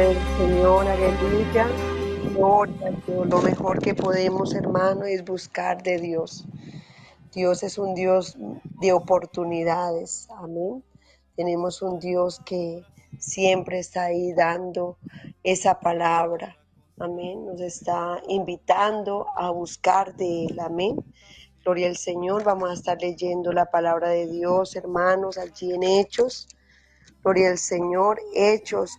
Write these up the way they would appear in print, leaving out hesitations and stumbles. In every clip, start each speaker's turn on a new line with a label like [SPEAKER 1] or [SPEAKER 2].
[SPEAKER 1] del Señor, aleluya. Gloria a Dios. Lo mejor que podemos, hermano, es buscar de Dios. Dios es un Dios de oportunidades, amén. Tenemos un Dios que siempre está ahí dando esa palabra, amén. Nos está invitando a buscar de Él, amén. Gloria al Señor. Vamos a estar leyendo la palabra de Dios, hermanos, allí en Hechos. Gloria al Señor, Hechos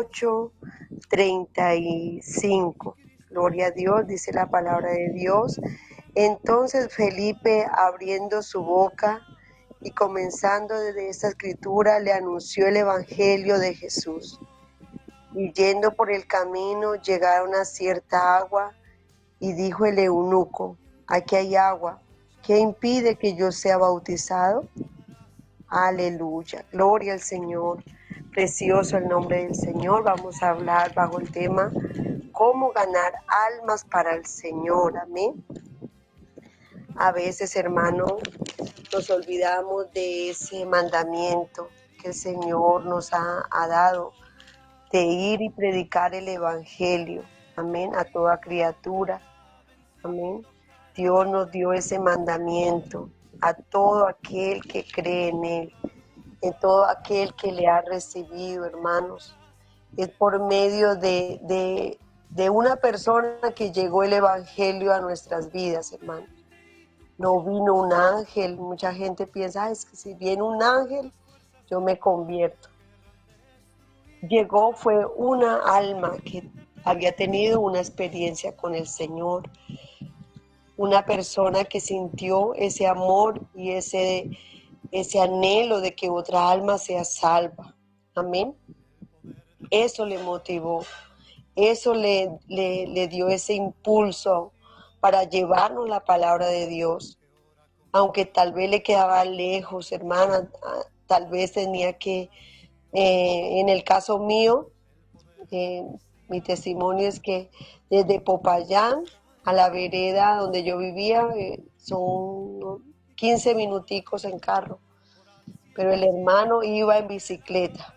[SPEAKER 1] 8:35. Gloria a Dios, dice la palabra de Dios. Entonces Felipe, abriendo su boca y comenzando desde esta escritura, le anunció el evangelio de Jesús. Y yendo por el camino, llegaron a cierta agua, y dijo el eunuco: aquí hay agua, ¿qué impide que yo sea bautizado? Aleluya, gloria al Señor, precioso el nombre del Señor. Vamos a hablar bajo el tema cómo ganar almas para el Señor, amén. A veces, hermano, nos olvidamos de ese mandamiento que el Señor nos ha dado, de ir y predicar el Evangelio, amén, a toda criatura, amén. Dios nos dio ese mandamiento a todo aquel que cree en Él, en todo aquel que le ha recibido, hermanos. Es por medio de una persona que llegó el Evangelio a nuestras vidas, hermanos. No vino un ángel. Mucha gente piensa, es que si viene un ángel, yo me convierto. Llegó fue una alma que había tenido una experiencia con el Señor, una persona que sintió ese amor y ese anhelo de que otra alma sea salva. Amén. Eso le motivó, eso le dio ese impulso para llevarnos la palabra de Dios. Aunque tal vez le quedaba lejos, hermana, tal vez tenía que, en el caso mío, mi testimonio es que desde Popayán a la vereda donde yo vivía son 15 minuticos en carro, pero el hermano iba en bicicleta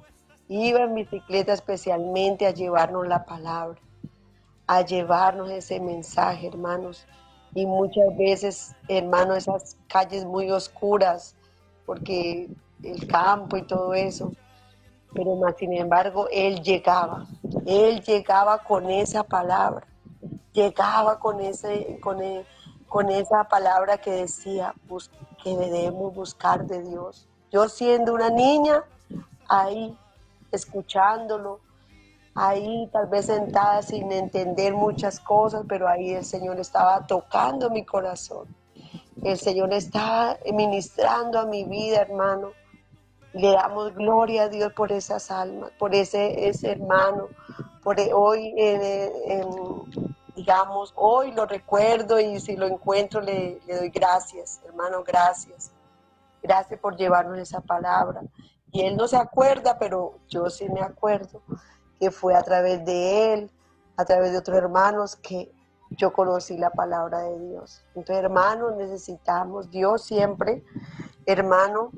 [SPEAKER 1] especialmente a llevarnos la palabra, a llevarnos ese mensaje, hermanos. Y muchas veces, hermanos, esas calles muy oscuras, porque el campo y todo eso, pero más sin embargo, él llegaba con esa palabra, llegaba con esa palabra que decía que debemos buscar de Dios. Yo siendo una niña, ahí escuchándolo, ahí tal vez sentada sin entender muchas cosas, pero ahí el Señor estaba tocando mi corazón. El Señor está ministrando a mi vida, hermano. Le damos gloria a Dios por esas almas, por ese hermano. Hoy, digamos, hoy lo recuerdo y si lo encuentro le doy gracias, hermano, gracias. Gracias por llevarnos esa palabra. Y él no se acuerda, pero yo sí me acuerdo que fue a través de él, a través de otros hermanos, que yo conocí la palabra de Dios. Entonces, hermanos, necesitamos Dios siempre, hermano,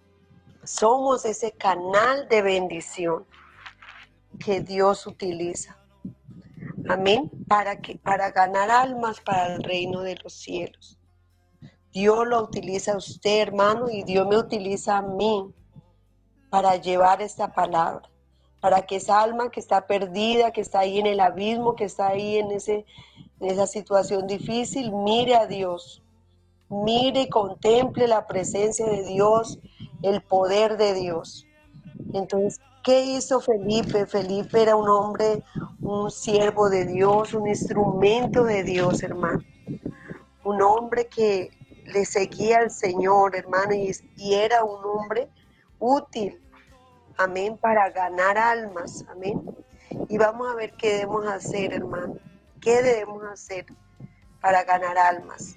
[SPEAKER 1] somos ese canal de bendición que Dios utiliza. Amén. Para ganar almas para el reino de los cielos. Dios lo utiliza a usted, hermano, y Dios me utiliza a mí para llevar esta palabra, para que esa alma que está perdida, que está ahí en el abismo, que está ahí en esa situación difícil, mire a Dios, mire y contemple la presencia de Dios, el poder de Dios. Entonces, ¿qué hizo Felipe? Felipe era un hombre, un siervo de Dios, un instrumento de Dios, hermano. Un hombre que le seguía al Señor, hermano, y era un hombre útil, amén, para ganar almas, amén. Y vamos a ver qué debemos hacer, hermano. ¿Qué debemos hacer para ganar almas?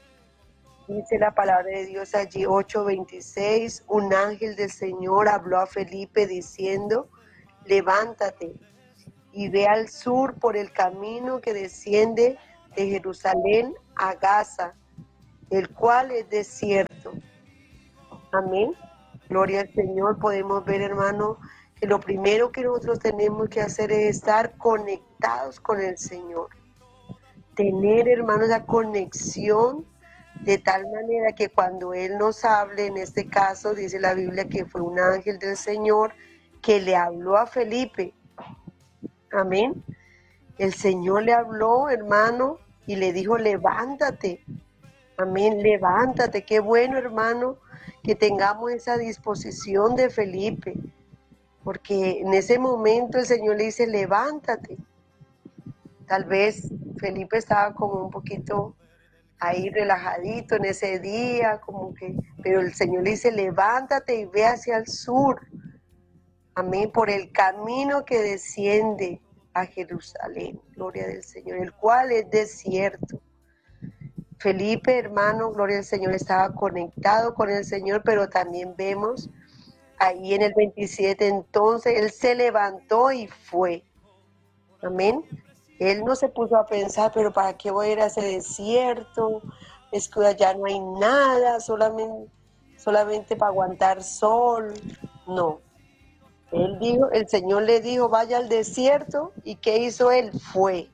[SPEAKER 1] Dice la palabra de Dios allí 8:26, un ángel del Señor habló a Felipe diciendo, levántate y ve al sur por el camino que desciende de Jerusalén a Gaza, el cual es desierto. Amén. Gloria al Señor. Podemos ver, hermano, que lo primero que nosotros tenemos que hacer es estar conectados con el Señor. Tener, hermano, esa conexión de tal manera que cuando Él nos hable, en este caso dice la Biblia que fue un ángel del Señor que le habló a Felipe. Amén. El Señor le habló, hermano, y le dijo, levántate. Amén, levántate. Qué bueno, hermano, que tengamos esa disposición de Felipe, porque en ese momento el Señor le dice, levántate. Tal vez Felipe estaba como un poquito ahí relajadito en ese día, como que, pero el Señor le dice, levántate y ve hacia el sur. Amén, por el camino que desciende a Jerusalén, gloria del Señor, el cual es desierto. Felipe, hermano, gloria al Señor, estaba conectado con el Señor, pero también vemos ahí en el 27, entonces él se levantó y fue. Amén. Él no se puso a pensar, pero ¿para qué voy a ir a ese desierto? Es que allá no hay nada, solamente para aguantar sol. No. Él dijo, el Señor le dijo, vaya al desierto, ¿y qué hizo él? Fue.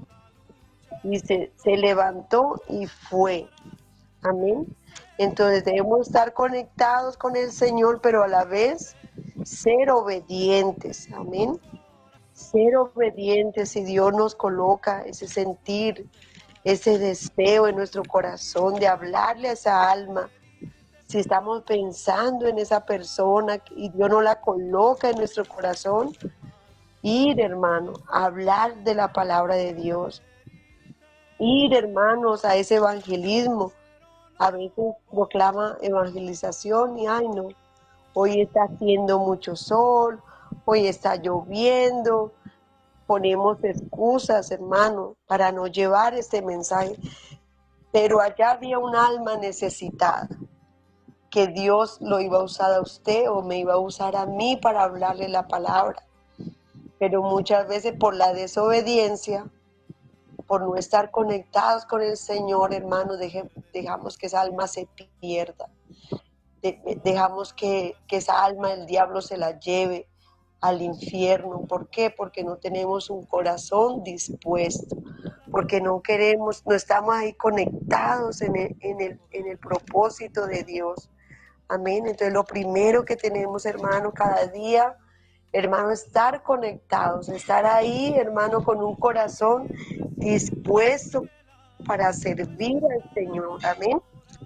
[SPEAKER 1] Dice, se levantó y fue. Amén. Entonces debemos estar conectados con el Señor, pero a la vez ser obedientes. Amén. Ser obedientes, si Dios nos coloca ese sentir, ese deseo en nuestro corazón de hablarle a esa alma. Si estamos pensando en esa persona y Dios no la coloca en nuestro corazón, ir, hermano, a hablar de la palabra de Dios. Ir, hermanos, a ese evangelismo. A veces proclama evangelización y ay no, hoy está haciendo mucho sol, hoy está lloviendo, ponemos excusas, hermano, para no llevar este mensaje. Pero allá había un alma necesitada, que Dios lo iba a usar a usted o me iba a usar a mí para hablarle la palabra. Pero muchas veces por la desobediencia, por no estar conectados con el Señor, hermano, dejamos que esa alma se pierda. Dejamos que esa alma el diablo se la lleve al infierno. ¿Por qué? Porque no tenemos un corazón dispuesto, porque no queremos, no estamos ahí conectados en el propósito de Dios. Amén. Entonces lo primero que tenemos, hermano, cada día, hermano, estar conectados, estar ahí, hermano, con un corazón dispuesto para servir al Señor. Amén.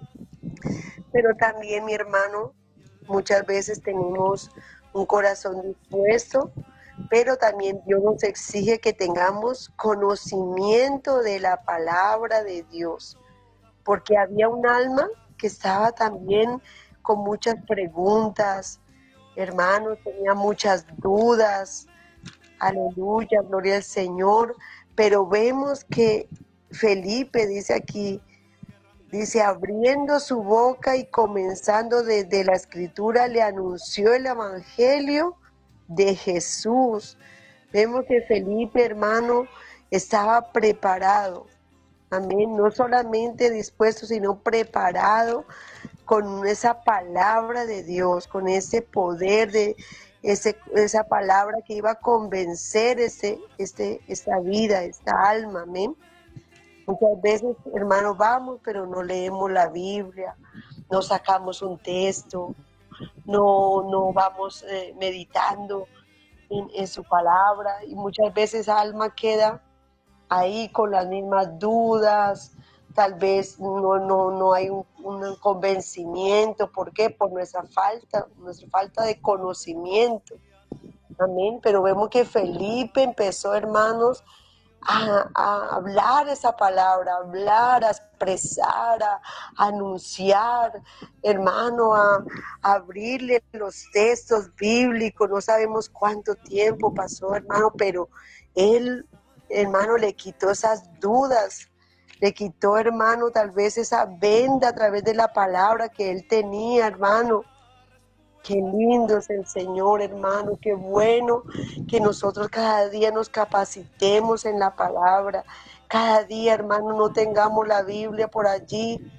[SPEAKER 1] Pero también, mi hermano, muchas veces tenemos un corazón dispuesto, pero también Dios nos exige que tengamos conocimiento de la palabra de Dios, porque había un alma que estaba también con muchas preguntas, hermano, tenía muchas dudas, aleluya, gloria al Señor, pero vemos que Felipe dice aquí, dice, abriendo su boca y comenzando desde la escritura, le anunció el evangelio de Jesús. Vemos que Felipe, hermano, estaba preparado. Amén. No solamente dispuesto, sino preparado con esa palabra de Dios, con ese poder de esa palabra que iba a convencer esta vida, esta alma. Amén. Muchas veces, hermanos, vamos, pero no leemos la Biblia, no sacamos un texto, no vamos meditando en su palabra, y muchas veces esa alma queda ahí con las mismas dudas, tal vez no hay un convencimiento. ¿Por qué? Por nuestra falta de conocimiento. Amén. Pero vemos que Felipe empezó, hermanos, a hablar esa palabra, a hablar, a expresar, a anunciar, hermano, a abrirle los textos bíblicos. No sabemos cuánto tiempo pasó, hermano, pero él, hermano, le quitó esas dudas, le quitó, hermano, tal vez esa venda a través de la palabra que él tenía, hermano. Qué lindo es el Señor, hermano, qué bueno que nosotros cada día nos capacitemos en la palabra. Cada día, hermano, no tengamos la Biblia por allí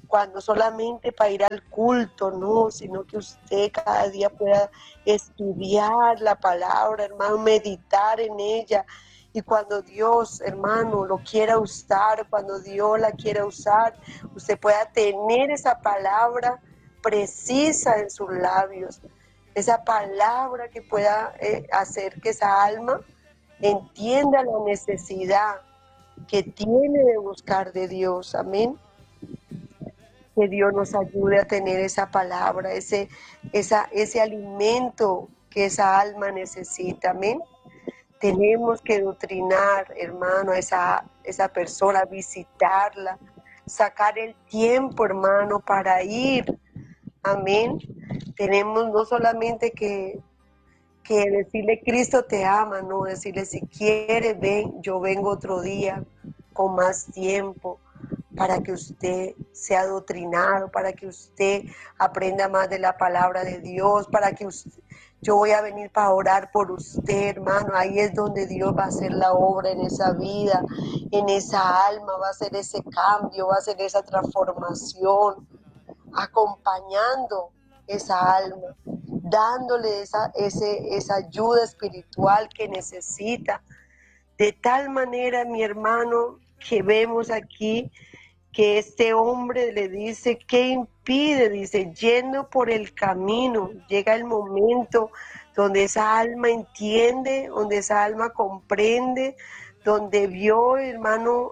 [SPEAKER 1] cuando solamente para ir al culto, no, sino que usted cada día pueda estudiar la palabra, hermano, meditar en ella. Y cuando Dios, hermano, lo quiera usar, cuando Dios la quiera usar, usted pueda tener esa palabra precisa en sus labios, esa palabra que pueda hacer que esa alma entienda la necesidad que tiene de buscar de Dios. Amén. Que Dios nos ayude a tener esa palabra, ese alimento que esa alma necesita. Amén. Tenemos que doctrinar, hermano, a esa persona, visitarla, sacar el tiempo, hermano, para ir. Amén. Tenemos no solamente que decirle Cristo te ama, no, decirle si quieres ven, yo vengo otro día con más tiempo para que usted sea adoctrinado, para que usted aprenda más de la palabra de Dios, para que yo voy a venir para orar por usted, hermano. Ahí es donde Dios va a hacer la obra en esa vida, en esa alma, va a hacer ese cambio, va a hacer esa transformación, acompañando esa alma, dándole esa ayuda espiritual que necesita. De tal manera, mi hermano, que vemos aquí que este hombre le dice, ¿qué impide? Dice, yendo por el camino, llega el momento donde esa alma entiende, donde esa alma comprende, donde vio, hermano,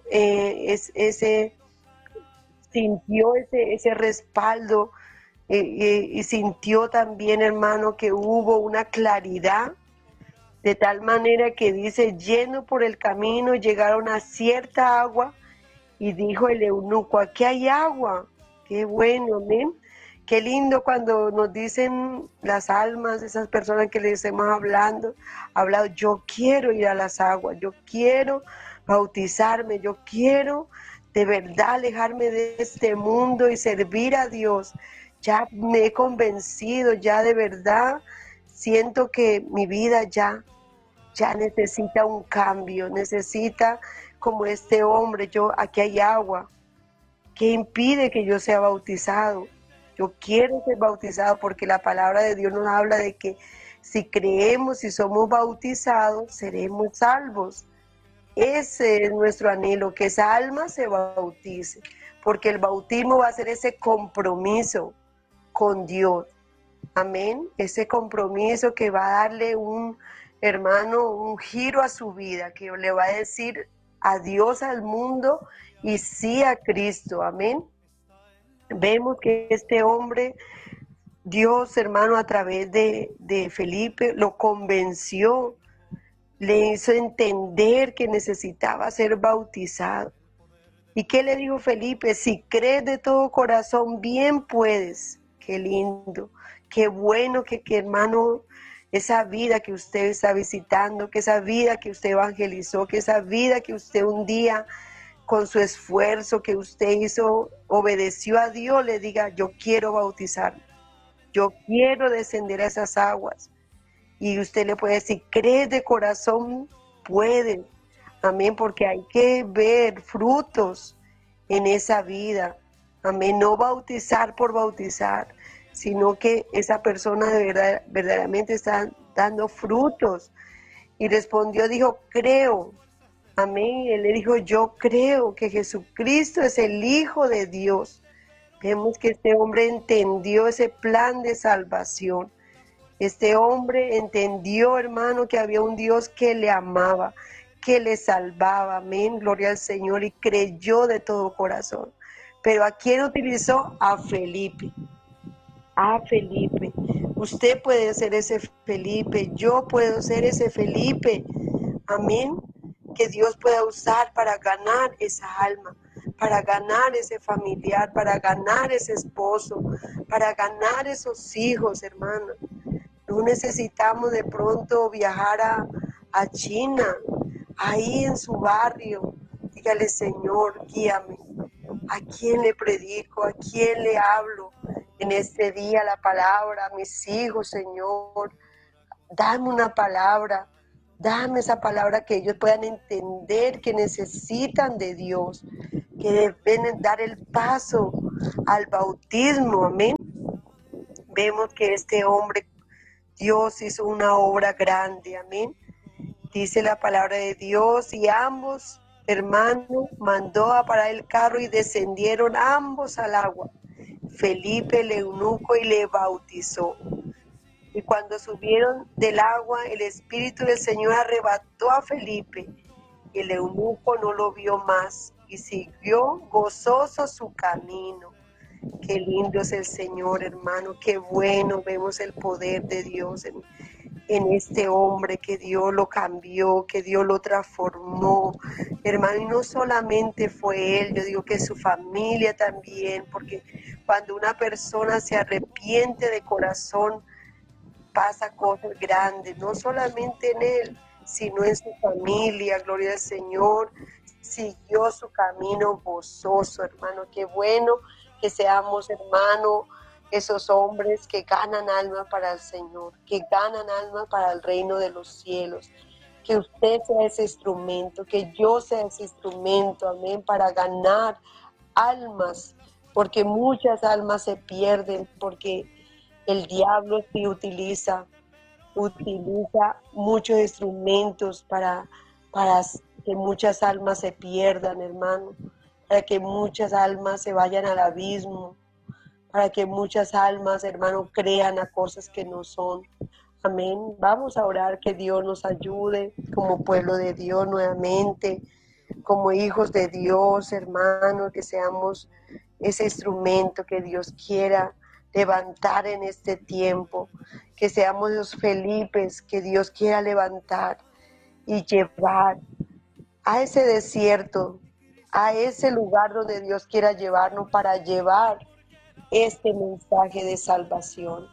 [SPEAKER 1] sintió ese respaldo y sintió también, hermano, que hubo una claridad, de tal manera que dice, yendo por el camino, llegaron a cierta agua, y dijo el eunuco, aquí hay agua. Qué bueno, amén. Qué lindo cuando nos dicen las almas, esas personas que les hemos hablado, yo quiero ir a las aguas, yo quiero bautizarme, yo quiero de verdad alejarme de este mundo y servir a Dios. Ya me he convencido, ya de verdad siento que mi vida ya necesita un cambio, necesita como este hombre, aquí hay agua, ¿qué impide que yo sea bautizado? Yo quiero ser bautizado porque la palabra de Dios nos habla de que si creemos y somos bautizados, seremos salvos. Ese es nuestro anhelo, que esa alma se bautice, porque el bautismo va a ser ese compromiso con Dios. Amén. Ese compromiso que va a darle hermano, un giro a su vida, que le va a decir adiós al mundo y sí a Cristo. Amén. Vemos que este hombre, Dios, hermano, a través de Felipe, lo convenció, le hizo entender que necesitaba ser bautizado. ¿Y qué le dijo Felipe? Si crees de todo corazón, bien puedes. Qué lindo, qué bueno que hermano, esa vida que usted está visitando, que esa vida que usted evangelizó, que esa vida que usted un día con su esfuerzo que usted hizo, obedeció a Dios, le diga, yo quiero bautizar, yo quiero descender a esas aguas. Y usted le puede decir, crees de corazón, puede. Amén, porque hay que ver frutos en esa vida. Amén, no bautizar por bautizar, sino que esa persona de verdad, verdaderamente está dando frutos. Y respondió, dijo, creo. Amén, él le dijo, yo creo que Jesucristo es el Hijo de Dios. Vemos que este hombre entendió ese plan de salvación. Este hombre entendió, hermano, que había un Dios que le amaba, que le salvaba. Amén, gloria al Señor, y creyó de todo corazón. Pero ¿a quién utilizó? A Felipe. A Felipe. Usted puede ser ese Felipe, yo puedo ser ese Felipe. Amén. Que Dios pueda usar para ganar esa alma, para ganar ese familiar, para ganar ese esposo, para ganar esos hijos, hermano. No necesitamos de pronto viajar a China, ahí en su barrio. Dígale, Señor, guíame. ¿A quién le predico? ¿A quién le hablo? En este día la palabra a mis hijos, Señor. Dame una palabra. Dame esa palabra que ellos puedan entender que necesitan de Dios, que deben dar el paso al bautismo, amén. Vemos que este hombre, Dios hizo una obra grande, amén. Dice la palabra de Dios, y ambos hermanos mandó a parar el carro y descendieron ambos al agua. Felipe el eunuco y le bautizó. Y cuando subieron del agua, el Espíritu del Señor arrebató a Felipe, y el eunuco no lo vio más, y siguió gozoso su camino. Qué lindo es el Señor, hermano, qué bueno vemos el poder de Dios en este hombre, que Dios lo cambió, que Dios lo transformó, hermano, y no solamente fue él, yo digo que su familia también, porque cuando una persona se arrepiente de corazón, pasa cosas grandes, no solamente en él, sino en su familia, gloria al Señor, siguió su camino gozoso, hermano, qué bueno que seamos, hermano, esos hombres que ganan alma para el Señor, que ganan alma para el reino de los cielos, que usted sea ese instrumento, que yo sea ese instrumento, amén, para ganar almas, porque muchas almas se pierden, porque el diablo sí utiliza muchos instrumentos para que muchas almas se pierdan, hermano, para que muchas almas se vayan al abismo, para que muchas almas, hermano, crean a cosas que no son. Amén. Vamos a orar que Dios nos ayude como pueblo de Dios nuevamente, como hijos de Dios, hermano, que seamos ese instrumento que Dios quiera levantar en este tiempo, que seamos los Felipes que Dios quiera levantar y llevar a ese desierto, a ese lugar donde Dios quiera llevarnos para llevar este mensaje de salvación.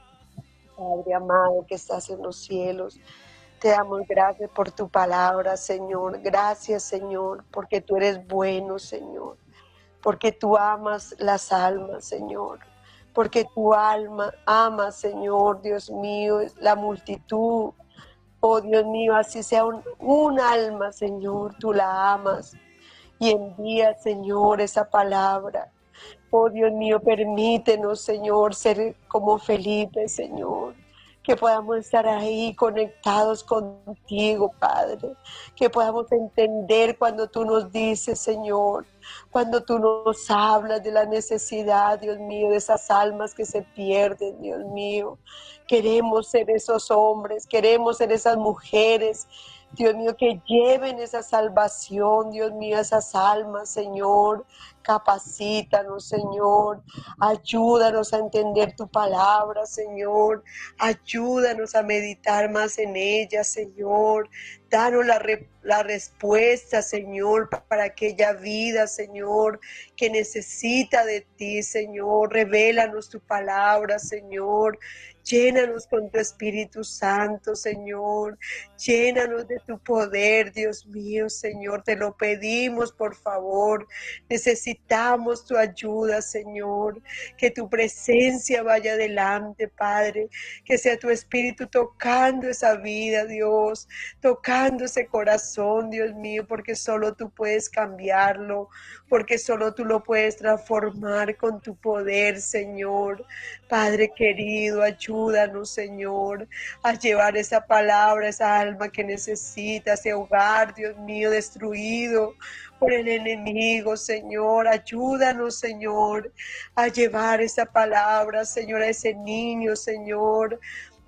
[SPEAKER 1] Padre amado que estás en los cielos, te damos gracias por tu palabra, Señor. Gracias, Señor, porque tú eres bueno, Señor. Porque tú amas las almas, Señor. Porque tu alma ama, Señor, Dios mío, la multitud. Oh, Dios mío, así sea un alma, Señor, tú la amas. Y envía, Señor, esa palabra. Oh, Dios mío, permítenos, Señor, ser como Felipe, Señor. Que podamos estar ahí conectados contigo, Padre. Que podamos entender cuando tú nos dices, Señor, cuando tú nos hablas de la necesidad, Dios mío, de esas almas que se pierden, Dios mío. Queremos ser esos hombres, queremos ser esas mujeres, Dios mío, que lleven esa salvación, Dios mío, a esas almas, Señor. Capacítanos, Señor. Ayúdanos a entender tu palabra, Señor. Ayúdanos a meditar más en ella, Señor. Danos la respuesta, Señor, para aquella vida, Señor, que necesita de ti, Señor. Revélanos tu palabra, Señor. Llénanos con tu Espíritu Santo, Señor. Llénanos de tu poder, Dios mío, Señor. Te lo pedimos, por favor. Necesitamos tu ayuda, Señor. Que tu presencia vaya adelante, Padre. Que sea tu Espíritu tocando esa vida, Dios. Tocando ese corazón, Dios mío, porque solo tú puedes cambiarlo. Porque solo tú lo puedes transformar con tu poder, Señor. Padre querido, ayúdanos, Señor, a llevar esa palabra, esa alma que necesita, ese hogar, Dios mío, destruido por el enemigo, Señor. Ayúdanos, Señor, a llevar esa palabra, Señor, a ese niño, Señor.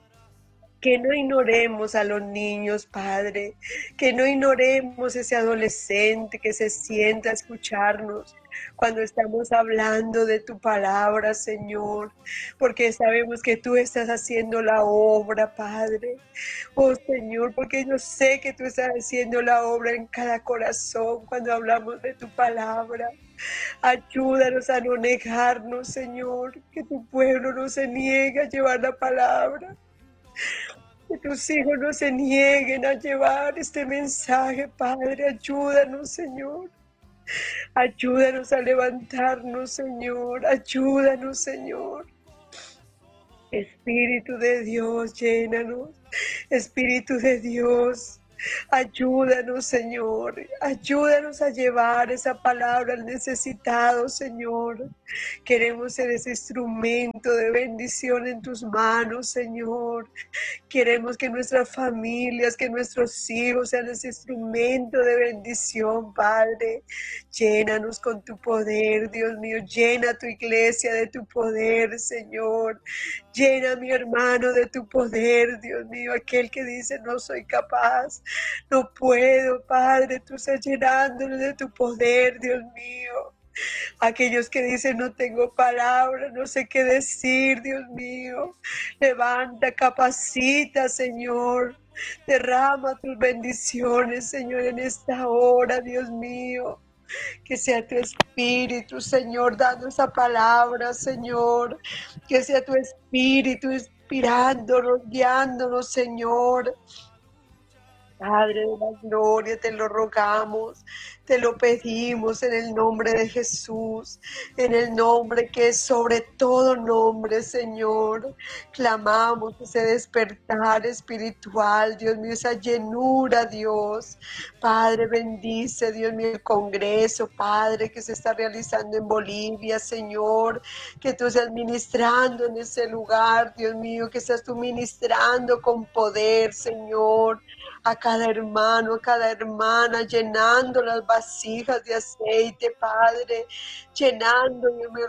[SPEAKER 1] Que no ignoremos a los niños, Padre, que no ignoremos ese adolescente que se sienta a escucharnos cuando estamos hablando de tu palabra, Señor, porque sabemos que tú estás haciendo la obra, Padre. Oh, Señor, porque yo sé que tú estás haciendo la obra en cada corazón cuando hablamos de tu palabra. Ayúdanos a no negarnos, Señor, que tu pueblo no se niegue a llevar la palabra. Que tus hijos no se nieguen a llevar este mensaje, Padre. Ayúdanos, Señor. Ayúdanos a levantarnos, Señor. Ayúdanos, Señor. Espíritu de Dios, llénanos. Espíritu de Dios, ayúdanos, Señor. Ayúdanos a llevar esa palabra al necesitado, Señor. Queremos ser ese instrumento de bendición en tus manos, Señor. Queremos que nuestras familias, que nuestros hijos sean ese instrumento de bendición, Padre. Llénanos con tu poder, Dios mío. Llena tu iglesia de tu poder, Señor. Llena a mi hermano de tu poder, Dios mío. Aquel que dice no soy capaz, no puedo, Padre. Tú estás llenándolo de tu poder, Dios mío. Aquellos que dicen no tengo palabras, no sé qué decir, Dios mío. Levanta, capacita, Señor. Derrama tus bendiciones, Señor, en esta hora, Dios mío. Que sea tu espíritu, Señor, dando esa palabra, Señor. Que sea tu espíritu inspirándonos, guiándonos, Señor. Padre de la gloria, te lo rogamos, te lo pedimos en el nombre de Jesús, en el nombre que es sobre todo nombre, Señor. Clamamos ese despertar espiritual, Dios mío, esa llenura, Dios. Padre, bendice, Dios mío, el Congreso, Padre, que se está realizando en Bolivia, Señor. Que tú estés ministrando en ese lugar, Dios mío, que estás tú ministrando con poder, Señor, a cada hermano, a cada hermana, llenando las vasijas de aceite, Padre, llenando, Dios mío,